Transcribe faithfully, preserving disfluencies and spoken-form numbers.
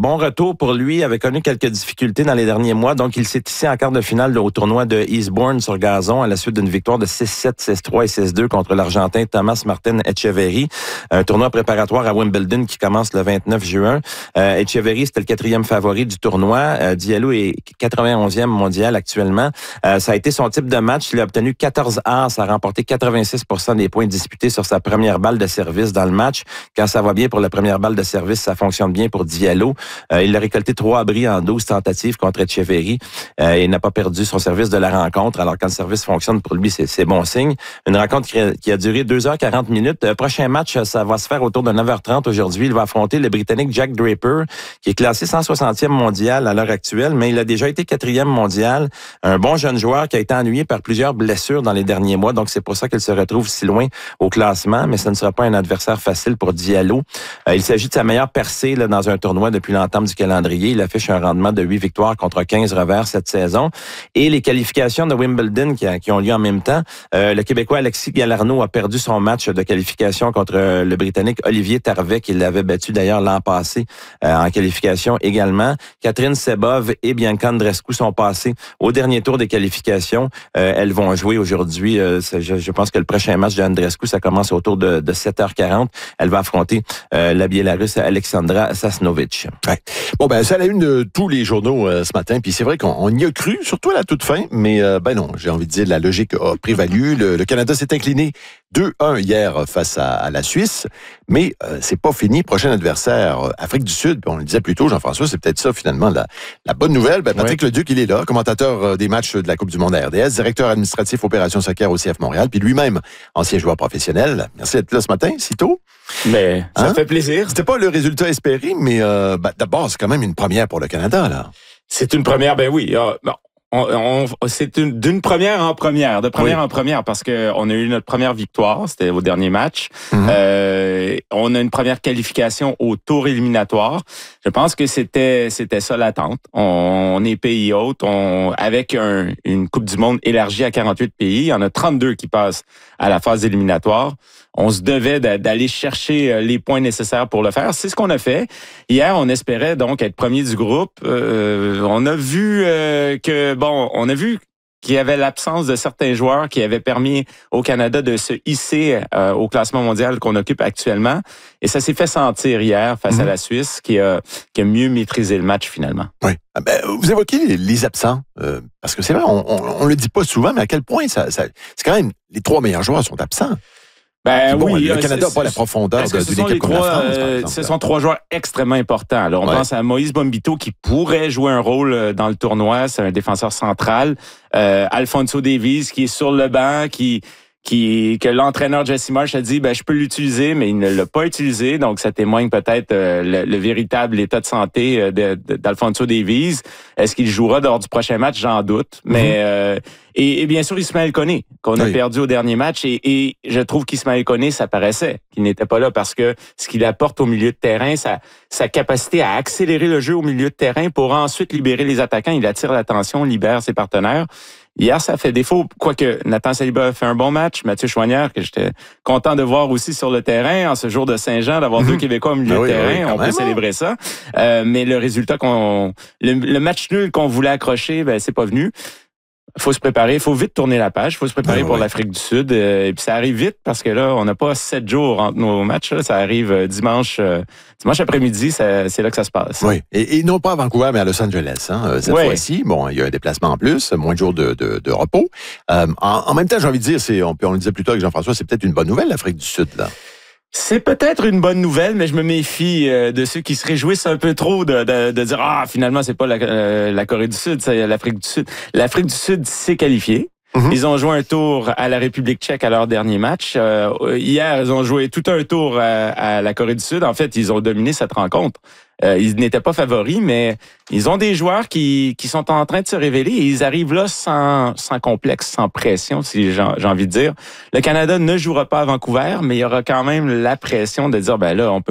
bon retour pour lui, avait connu quelques difficultés dans les derniers mois. Donc, il s'est hissé en quart de finale au tournoi de Eastbourne sur gazon à la suite d'une victoire de six sept, six trois et six deux contre l'Argentin Thomas Martin Etcheverry. Un tournoi préparatoire à Wimbledon qui commence le vingt-neuf juin. Euh, Etcheverry, c'était le quatrième favori du tournoi. Euh, Diallo est quatre-vingt-onzième mondial actuellement. Euh, ça a été son type de match. Il a obtenu quatorze as, a remporté quatre-vingt-six pour cent des points disputés sur sa première balle de service dans le match. Quand ça va bien pour la première balle de service, ça fonctionne bien pour Diallo. Euh, il a récolté trois abris en douze tentatives contre Etcheverry euh, et n'a pas perdu son service de la rencontre. Alors, quand le service fonctionne pour lui, c'est, c'est bon signe. Une rencontre qui a, qui a duré deux heures quarante minutes. Euh, prochain match, ça va se faire autour de neuf heures trente aujourd'hui. Il va affronter le Britannique Jack Draper, qui est classé cent soixantième mondial à l'heure actuelle, mais il a déjà été quatrième mondial. Un bon jeune joueur qui a été ennuyé par plusieurs blessures dans les derniers mois. Donc, c'est pour ça qu'il se retrouve si loin au classement, mais ce ne sera pas un adversaire facile pour Diallo. Euh, il s'agit de sa meilleure percée là, dans un tournoi depuis l'entame du calendrier. Il affiche un rendement de huit victoires contre quinze revers cette saison. Et les qualifications de Wimbledon qui, a, qui ont lieu en même temps, euh, le Québécois Alexis Galarneau a perdu son match de qualification contre euh, le Britannique Olivier Tarvet, qui l'avait battu d'ailleurs l'an passé euh, en qualification également. Catherine Sebov et Bianca Andreescu sont passées au dernier tour des qualifications. Euh, elles vont jouer aujourd'hui. Euh, je, je pense que le prochain match d'Andreescu, ça commence autour de, de sept heures quarante. Elle va affronter euh, la Biélorusse Alexandra Sasnovich. Ouais. Bon, ben, c'est à la une de tous les journaux euh, ce matin. Puis c'est vrai qu'on on y a cru, surtout à la toute fin. Mais euh, ben non, j'ai envie de dire, la logique a prévalu. Le, le Canada s'est incliné deux un hier face à, à la Suisse. Mais euh, c'est pas fini. Prochain adversaire, euh, Afrique du Sud. On le disait plus tôt, Jean-François, c'est peut-être ça finalement la, la bonne nouvelle. Ben, Patrick ouais. Leduc, il est là, commentateur euh, des matchs de la Coupe du Monde à R D S, directeur administratif Opération Soccer au C F Montréal, puis lui-même ancien joueur professionnel. Merci d'être là ce matin, si tôt. Mais ça hein? fait plaisir. C'était pas le résultat espéré, mais euh, ben, d'abord, c'est quand même une première pour le Canada, là. C'est une première, ben oui. Euh, bon. On, on, c'est une, d'une première en première, de première oui. en première, parce que on a eu notre première victoire, c'était au dernier match. Mm-hmm. Euh, on a une première qualification au tour éliminatoire. Je pense que c'était c'était ça l'attente. On, on est pays hôte, on avec un, une Coupe du Monde élargie à quarante-huit pays. Il y en a trente-deux qui passent à la phase éliminatoire. On se devait d'aller chercher les points nécessaires pour le faire. C'est ce qu'on a fait. Hier, on espérait donc être premier du groupe. Euh, on a vu euh, que, bon, on a vu qu'il y avait l'absence de certains joueurs qui avaient permis au Canada de se hisser euh, au classement mondial qu'on occupe actuellement. Et ça s'est fait sentir hier face mmh. à la Suisse, qui a, qui a mieux maîtrisé le match finalement. Oui. Ben, vous évoquez les, les absents, euh, parce que c'est vrai, on, on, on le dit pas souvent, mais à quel point ça, ça c'est quand même les trois meilleurs joueurs sont absents. Ben bon, oui, le Canada n'a pas la profondeur de, d'une équipe comme la France, euh, ce sont trois joueurs extrêmement importants. Alors, on ouais. pense à Moïse Bombito qui pourrait jouer un rôle dans le tournoi. C'est un défenseur central. Euh, Alphonso Davies qui est sur le banc, qui qui que l'entraîneur Jesse Marsh a dit ben je peux l'utiliser, mais il ne l'a pas utilisé. Donc, ça témoigne peut-être euh, le, le véritable état de santé euh, de, de, d'Alphonso Davies. Est-ce qu'il jouera lors du prochain match? J'en doute. Mm-hmm. Mais euh, et, et bien sûr, Ismaël Koné, qu'on a oui. perdu au dernier match. Et, et je trouve qu'Ismaël Koné, ça paraissait qu'il n'était pas là parce que ce qu'il apporte au milieu de terrain, sa, sa capacité à accélérer le jeu au milieu de terrain pour ensuite libérer les attaquants. Il attire l'attention, libère ses partenaires. Hier, ça fait défaut. Quoique Nathan Saliba a fait un bon match. Mathieu Choignard, que j'étais content de voir aussi sur le terrain en ce jour de Saint-Jean, d'avoir mmh. deux Québécois au milieu ah oui, de terrain. Oui, on peut célébrer ça. Euh, mais le résultat qu'on, le, le match nul qu'on voulait accrocher, ben c'est pas venu. Il faut se préparer, il faut vite tourner la page, il faut se préparer ah, pour oui. l'Afrique du Sud. Euh, et puis ça arrive vite parce que là, on n'a pas sept jours entre nos matchs. Là. Ça arrive euh, dimanche euh, dimanche après-midi, ça, c'est là que ça se passe. Oui, et, et non pas à Vancouver, mais à Los Angeles. Hein, cette oui. fois-ci, bon, il y a un déplacement en plus, moins de jours de, de, de repos. Euh, en, en même temps, j'ai envie de dire, c'est, on, on le disait plus tôt avec Jean-François, c'est peut-être une bonne nouvelle, l'Afrique du Sud, là. C'est peut-être une bonne nouvelle, mais je me méfie euh, de ceux qui se réjouissent un peu trop de, de, de dire « Ah, finalement, c'est pas la, euh, la Corée du Sud, c'est l'Afrique du Sud. » L'Afrique du Sud s'est qualifiée. Mm-hmm. Ils ont joué un tour à la République tchèque à leur dernier match. Euh, hier, ils ont joué tout un tour à, à la Corée du Sud. En fait, ils ont dominé cette rencontre. Euh, ils n'étaient pas favoris, mais ils ont des joueurs qui, qui sont en train de se révéler et ils arrivent là sans, sans complexe, sans pression, si j'ai, j'ai envie de dire. Le Canada ne jouera pas à Vancouver, mais il y aura quand même la pression de dire, ben là, on peut